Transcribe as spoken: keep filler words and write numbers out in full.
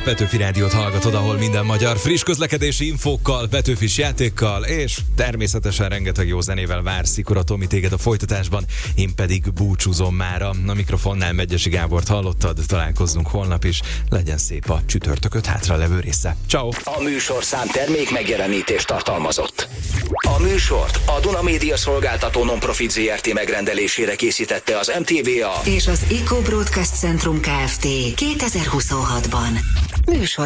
Petőfi Rádiót hallgatod, ahol minden magyar friss közlekedési infókkal, Petőfis játékkal, és természetesen rengeteg jó zenével vár Szikora Tomi téged a folytatásban, én pedig búcsúzom mára. A mikrofonnál Megyesi Gábort hallottad, találkozzunk holnap is, legyen szép a csütörtököt hátra levő része. Ciao. A műsorszám termék megjelenítést tartalmazott. A műsort a Duna Média Szolgáltató Nonprofit zé er té megrendelésére készítette az em té vé á és az Eco Broadcast Centrum Kft. kétezer-huszonhatban. Műsor